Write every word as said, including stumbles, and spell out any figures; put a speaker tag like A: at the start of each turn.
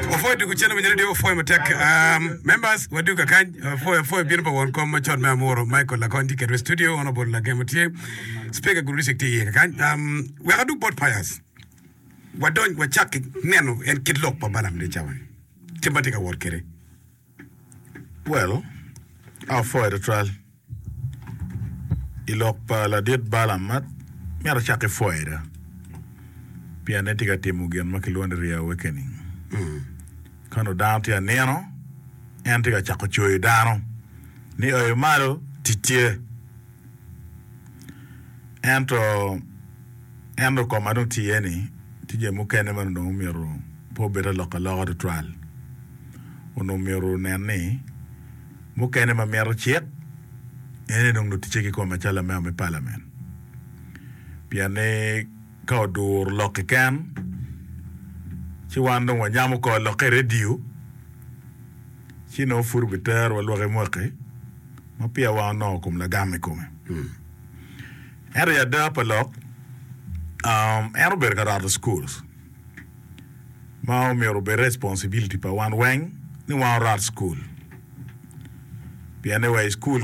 A: Before you channel with radio for tech um members what do you can for for beautiful one come chon me amoro Michael Lakonti ke studio honorable la gametie speaker guru sekti kan um we are do both fires what don't we check neno en kidlok pa balam de chawan timbatika work kere
B: well our for the trial ilok pa la dit balamat mera chake foira pianetika timu gen makilwande ria awakening mm. Kano downti a neno antiga chako chui dano ni oyo malo titie ento endo komado tieni tije mukene man no miro po beta loka loka de trial uno miro nene mukene ma miro chiek ene dong do tiche ki ko machala me me parliament piane ka dur loka kan ci wando wa nyamu ko loka radio ci no furbiter wala re moke ma pia wa no kum la gamme kum mm. Area da palok um ero ber garada schools ma o mero be responsibility pa one wing ni one rat school piane way school